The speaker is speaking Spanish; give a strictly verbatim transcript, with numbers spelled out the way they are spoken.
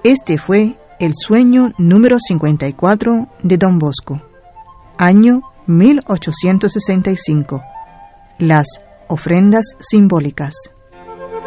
Este fue el sueño número cincuenta y cuatro de Don Bosco. Año mil ochocientos sesenta y cinco. Las ofrendas simbólicas.